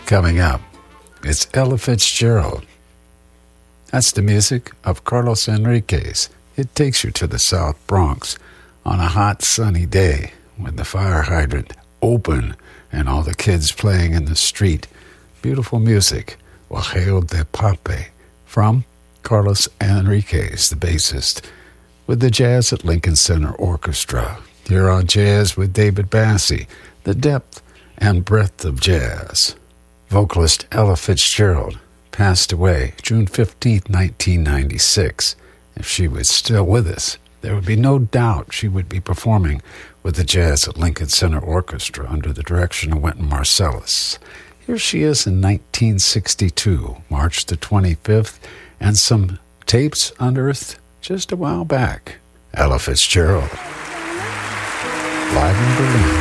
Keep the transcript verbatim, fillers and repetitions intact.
Coming up, it's Ella Fitzgerald. That's the music of Carlos Enriquez. It takes you to the South Bronx on a hot, sunny day with the fire hydrant open and all the kids playing in the street. Beautiful music, Wajeo de Pape, from Carlos Enriquez, the bassist, with the Jazz at Lincoln Center Orchestra. Here on Jazz with David Bassie, the depth and breadth of jazz. Vocalist Ella Fitzgerald passed away June fifteenth, nineteen ninety-six. If she was still with us, there would be no doubt she would be performing with the Jazz at Lincoln Center Orchestra under the direction of Wynton Marsalis. Here she is in nineteen sixty-two, March the twenty-fifth, and some tapes unearthed just a while back. Ella Fitzgerald, live in Berlin.